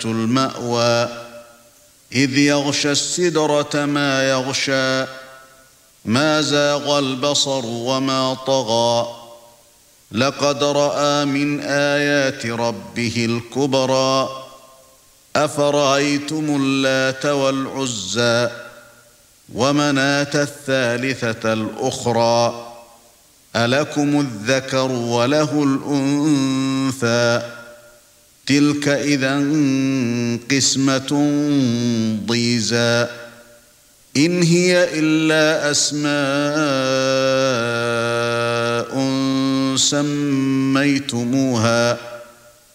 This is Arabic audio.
المأوى إذ يغشى السدرة ما يغشى ما زاغ البصر وما طغى لقد رأى من آيات ربه الكبرى أفرأيتم اللات والعزى ومناة الثالثة الأخرى ألكم الذكر وله الأنثى تلك إذا قسمة ضيزى إن هي إلا أسماء سميتموها